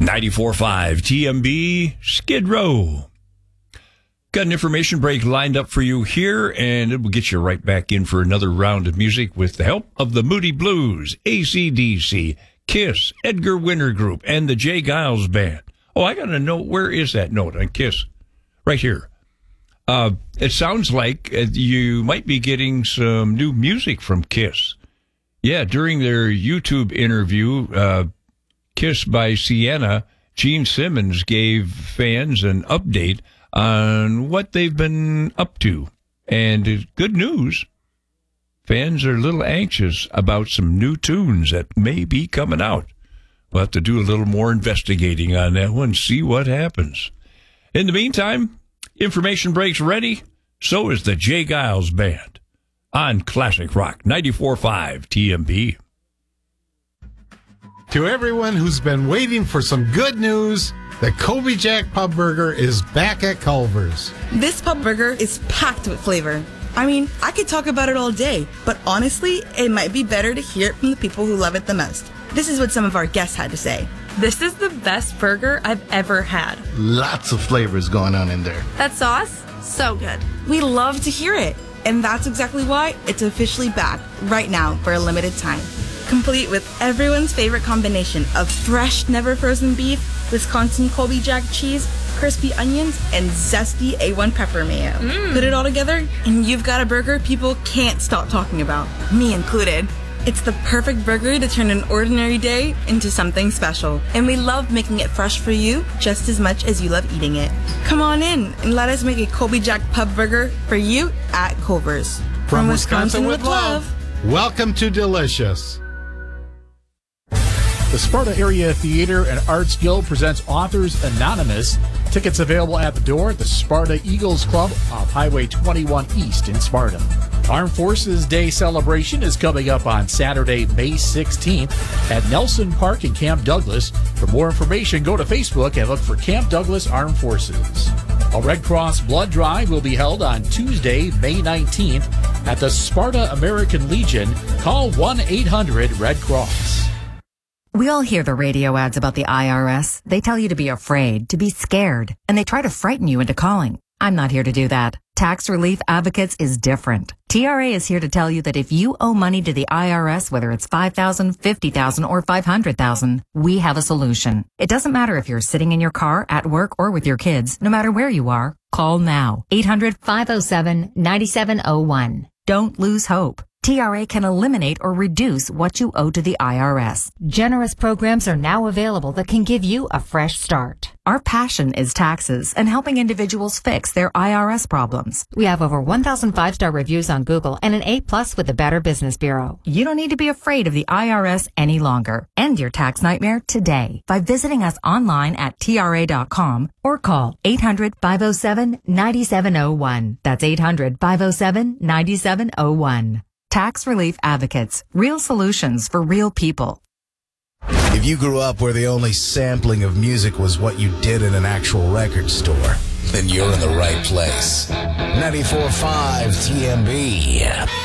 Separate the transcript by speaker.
Speaker 1: 94.5 TMB Skid Row. Got an information break lined up for you here, and it will get you right back in for another round of music with the help of the Moody Blues, AC/DC, KISS, Edgar Winter Group, and the Jay Giles Band. Oh, I got a note. Where is that note on KISS? Right here. It sounds like you might be getting some new music from KISS. Yeah, during their YouTube interview, KISS by Sienna, Gene Simmons gave fans an update on what they've been up to. And good news, fans are a little anxious about some new tunes that may be coming out. We'll have to do a little more investigating on that one, see what happens. In the meantime, information break's ready. So is the Jay Giles Band on Classic Rock 94.5 TMB.
Speaker 2: To everyone who's been waiting for some good news, the Colby Jack Pub Burger is back at Culver's.
Speaker 3: This pub burger is packed with flavor. I mean, I could talk about it all day, but honestly, it might be better to hear it from the people who love it the most. This is what some of our guests had to say.
Speaker 4: This is the best burger I've ever had.
Speaker 5: Lots of flavors going on in there.
Speaker 4: That sauce, so good.
Speaker 3: We love to hear it, and that's exactly why it's officially back right now for a limited time. Complete with everyone's favorite combination of fresh, never frozen beef, Wisconsin Colby Jack cheese, crispy onions, and zesty A1 pepper mayo. Put it all together, and you've got a burger people can't stop talking about, me included. It's the perfect burger to turn an ordinary day into something special. And we love making it fresh for you just as much as you love eating it. Come on in and let us make a Colby Jack Pub Burger for you at Culver's.
Speaker 2: From Wisconsin with love, welcome to Delicious.
Speaker 6: The Sparta Area Theater and Arts Guild presents Authors Anonymous. Tickets available at the door at the Sparta Eagles Club off Highway 21 East in Sparta. Armed Forces Day celebration is coming up on Saturday, May 16th at Nelson Park in Camp Douglas. For more information, go to Facebook and look for Camp Douglas Armed Forces. A Red Cross blood drive will be held on Tuesday, May 19th at the Sparta American Legion. Call 1-800-RED-CROSS.
Speaker 7: We all hear the radio ads about the IRS. They tell you to be afraid, to be scared, and they try to frighten you into calling. I'm not here to do that. Tax Relief Advocates is different. TRA is here to tell you that if you owe money to the IRS, whether it's $5,000, $50,000, or $500,000, we have a solution. It doesn't matter if you're sitting in your car, at work, or with your kids. No matter where you are, call now. 800-507-9701. Don't lose hope. TRA can eliminate or reduce what you owe to the IRS. Generous programs are now available that can give you a fresh start. Our passion is taxes and helping individuals fix their IRS problems. We have over 1,000 5-star reviews on Google and an A+ with the Better Business Bureau. You don't need to be afraid of the IRS any longer. End your tax nightmare today by visiting us online at TRA.com or call 800-507-9701. That's 800-507-9701. Tax Relief Advocates. Real solutions for real people.
Speaker 8: If you grew up where the only sampling of music was what you did in an actual record store, then you're in the right place. 94.5 TMB.